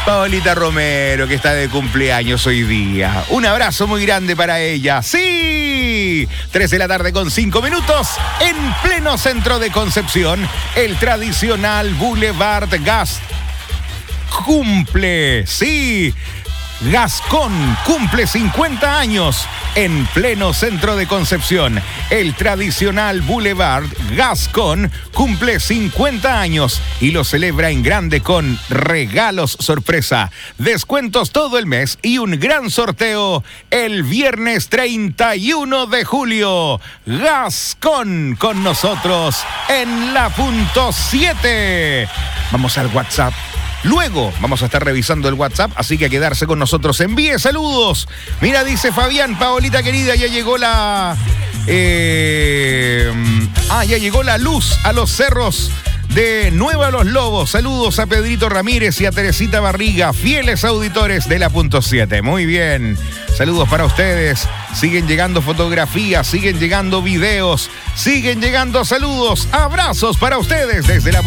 Paolita Romero, que está de cumpleaños hoy día. Un abrazo muy grande para ella. ¡Sí! 3 de la tarde con 5 minutos, en pleno centro de Concepción, el tradicional Boulevard Gas cumple, sí, Gascón cumple 50 años en pleno centro de Concepción. El tradicional Boulevard Gascón cumple 50 años y lo celebra en grande con regalos sorpresa, descuentos todo el mes y un gran sorteo el viernes 31 de julio. Gascón con nosotros en la punto 7. Vamos al WhatsApp. Luego vamos a estar revisando el WhatsApp, así que a quedarse con nosotros. Envíe saludos. Mira, dice Fabián, Paolita querida, ya llegó la... ya llegó la luz a los cerros de Nueva Los Lobos. Saludos a Pedrito Ramírez y a Teresita Barriga, fieles auditores de la punto 7. Muy bien. Saludos para ustedes. Siguen llegando fotografías, siguen llegando videos, siguen llegando saludos. Abrazos para ustedes desde la